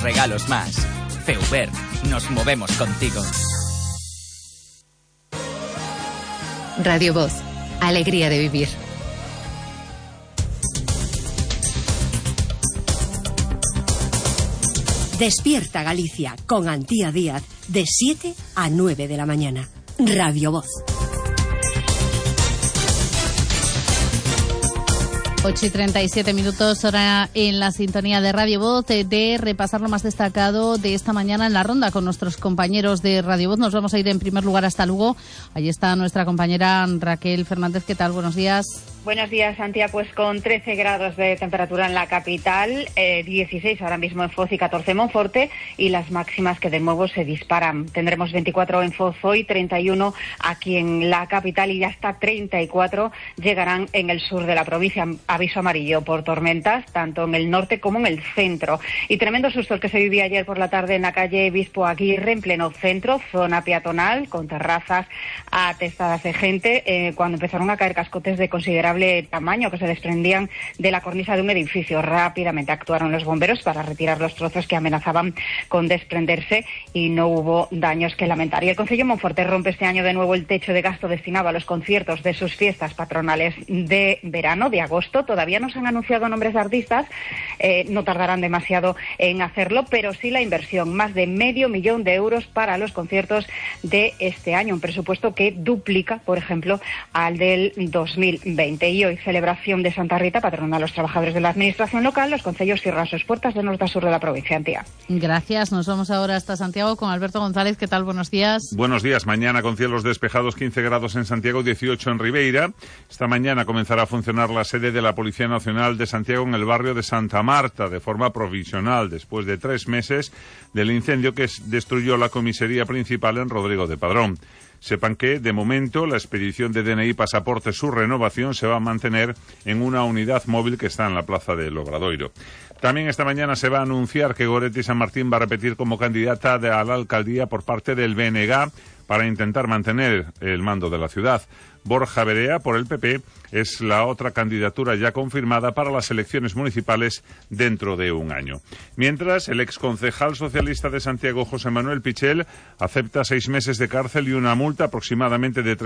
regalos más. Feuber, nos movemos contigo. Radio Voz, alegría de vivir. Despierta Galicia con Antía Díaz de 7 a 9 de la mañana. Radio Voz. 8:37, hora en la sintonía de Radio Voz, de repasar lo más destacado de esta mañana en la ronda con nuestros compañeros de Radio Voz. Nos vamos a ir en primer lugar hasta Lugo. Allí está nuestra compañera Raquel Fernández. ¿Qué tal? Buenos días. Buenos días, Antía. Pues con 13 grados de temperatura en la capital, 16 ahora mismo en Foz y 14 en Monforte, y las máximas que de nuevo se disparan. Tendremos 24 en Foz hoy, 31 aquí en la capital y hasta 34 llegarán en el sur de la provincia. Aviso amarillo por tormentas, tanto en el norte como en el centro. Y tremendo susto el que se vivía ayer por la tarde en la calle Bispo Aguirre, en pleno centro, zona peatonal, con terrazas atestadas de gente, cuando empezaron a caer cascotes de considerable tamaño que se desprendían de la cornisa de un edificio. Rápidamente actuaron los bomberos para retirar los trozos que amenazaban con desprenderse y no hubo daños que lamentar. Y el Concello de Monforte rompe este año de nuevo el techo de gasto destinado a los conciertos de sus fiestas patronales de verano, de agosto. Todavía no se han anunciado nombres de artistas, no tardarán demasiado en hacerlo, pero sí la inversión, más de $500,000 de euros para los conciertos de este año, un presupuesto que duplica, por ejemplo, al del 2020. Y hoy, celebración de Santa Rita, patrona de los trabajadores de la administración local. Los concellos cierran sus puertas de norte a sur de la provincia, Antía. Gracias, nos vamos ahora hasta Santiago con Alberto González. ¿Qué tal? Buenos días. Buenos días. Mañana con cielos despejados, 15 grados en Santiago, 18 en Ribeira. Esta mañana comenzará a funcionar la sede de la Policía Nacional de Santiago en el barrio de Santa Marta, de forma provisional, después de 3 meses del incendio que destruyó la comisaría principal en Rodrigo de Padrón. Sepan que, de momento, la expedición de DNI Pasaporte, su renovación, se va a mantener en una unidad móvil que está en la plaza del Obradoiro. También esta mañana se va a anunciar que Goretti San Martín va a repetir como candidata a la alcaldía por parte del BNG para intentar mantener el mando de la ciudad. Borja Berea, por el PP, es la otra candidatura ya confirmada para las elecciones municipales dentro de un año. Mientras, el exconcejal socialista de Santiago, José Manuel Pichel, acepta 6 meses de cárcel y una multa aproximadamente de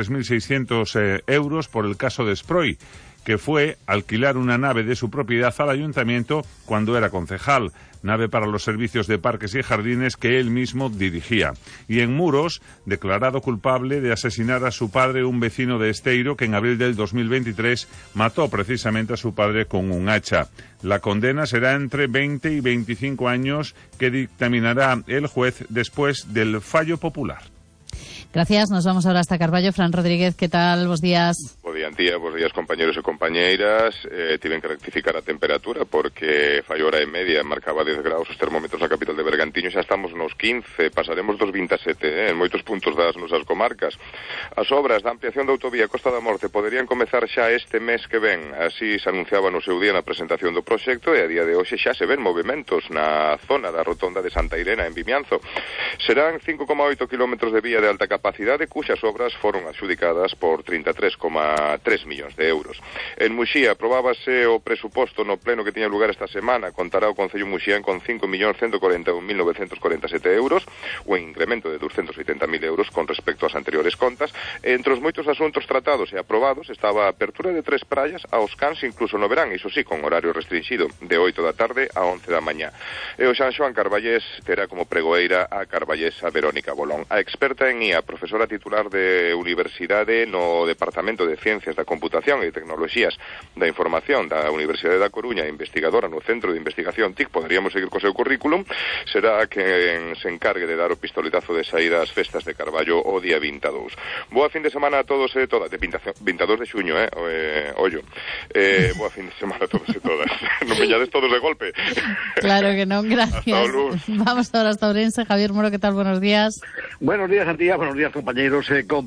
3.600 euros por el caso de Sproy, que fue alquilar una nave de su propiedad al ayuntamiento cuando era concejal, nave para los servicios de parques y jardines que él mismo dirigía. Y en Muros, declarado culpable de asesinar a su padre, un vecino de Esteiro, que en abril del 2023 mató precisamente a su padre con un hacha. La condena será entre 20 y 25 años que dictaminará el juez después del fallo popular. Gracias, nos vamos ahora hasta Carballo. Fran Rodríguez, ¿qué tal? Bos días. Bo día, Antía, bos días, compañeros e compañeiras. Tiven que rectificar a temperatura porque fai hora e media, marcaba 10 graus os termómetros na capital de Bergantiño, xa estamos nos 15, pasaremos dos 27 en moitos puntos das nosas comarcas. As obras da ampliación da autovía Costa da Morte poderían comezar xa este mes que ven, así se anunciaba no seu día na presentación do proxecto, e a día de hoxe xa se ven movimentos na zona da rotonda de Santa Irena en Vimianzo. Serán 5,8 kilómetros de vía de alta capacidade, cuxas obras foron adxudicadas por 33,3 millóns de euros. En Muxía aprobábase o presuposto no pleno que tiña lugar esta semana. Contará o Concello Muxián con 5.141.947 euros, o incremento de 280.000 euros con respecto ás anteriores contas. Entre os moitos asuntos tratados e aprobados estaba a apertura de 3 praias aos cans incluso no verán, iso sí, con horario restringido, de 8 da tarde a 11 da mañá. E o San Xoán Carballés terá como pregoeira a carballesa Verónica Bolón. A experta en IA, profesora titular de Universidade no Departamento de Ciencias da Computación e Tecnoloxías da Información da Universidade da Coruña, investigadora no Centro de Investigación TIC, poderíamos seguir co seu currículum, será quen se encargue de dar o pistoletazo de saída ás festas de Carballo o día 22. Boa fin de semana a todos e todas, de 22 de xuño, ollo. Boa fin de semana a todos e todas. Non veñades todos de golpe. Claro que non, gracias. Vamos ahora hasta Ourense. Javier Moro, ¿qué tal? Buenos días. Buenos días, Antía. Buenos días, compañeros.